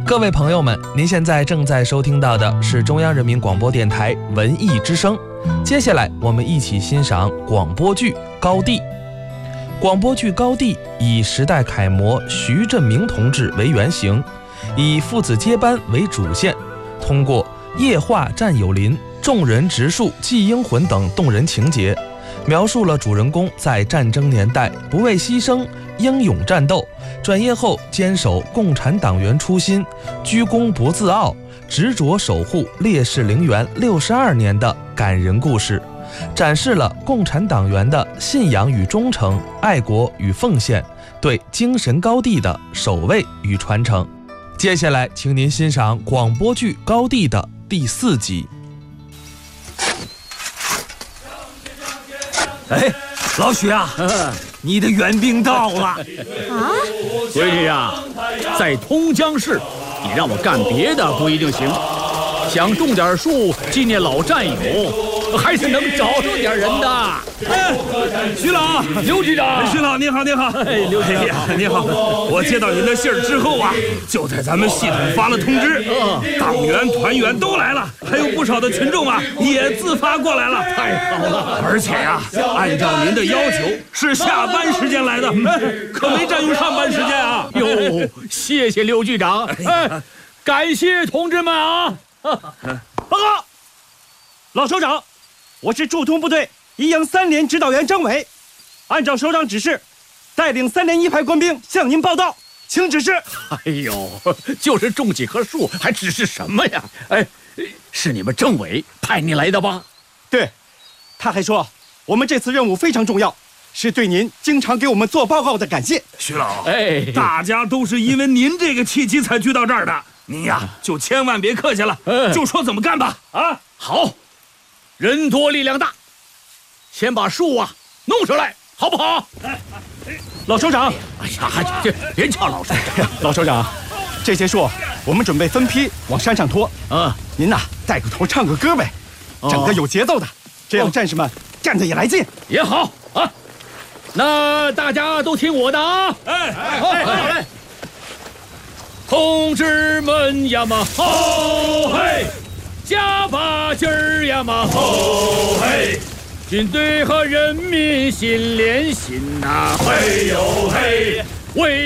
各位朋友们，您现在正在收听到的是中央人民广播电台文艺之声。接下来我们一起欣赏广播剧《高第》。广播剧《高第》以时代楷模徐振明同志为原型，以父子接班为主线，通过夜话战友邻、众人植树祭英魂等动人情节，描述了主人公在战争年代不畏牺牲、英勇战斗，转业后坚守共产党员初心，居功不自傲，执着守护烈士陵园62年的感人故事，展示了共产党员的信仰与忠诚、爱国与奉献，对精神高地的守卫与传承。接下来请您欣赏广播剧《高第》的第4集。 哎，老许啊，你的援兵到了啊！ 闺女呀，在通江市，你让我干别的不一定行，想种点树纪念老战友，还是能找着点人的。 哎，徐老， 刘局长， 徐老，你好，你好。 哎，刘局长， 你好。我接到您的信儿之后啊，就在咱们系统发了通知，党员、团员都来了，还有不少的群众啊也自发过来了。 太好了！ 而且呀，按照您的要求是下班时间来的，可没占用上班时间啊。 哟，谢谢刘局长，哎，感谢同志们啊！ 报告，老首长，我是驻通部队1营3连指导员张伟，按照首长指示，带领3连1排官兵向您报到，请指示。 哎呦，就是种几棵树，还指示什么呀？哎，是你们政委派你来的吧？ 对，他还说我们这次任务非常重要，是对您经常给我们做报告的感谢。 徐老， 哎， 大家都是因为您这个契机才聚到这儿的，您呀就千万别客气了，就说怎么干吧。啊， 好，人多力量大，先把树啊弄出来，好不好？ 老首长， 哎呀，这别叫老首长。 老首长，这些树我们准备分批往山上拖。您呐带个头唱个歌呗，整个有节奏的，这样战士们干得也来劲。 也好啊，那大家都听我的啊！好嘞！同志们呀嘛吼嘿，加把劲儿呀嘛吼嘿，军队和人民心连心呐，嘿呦嘿，为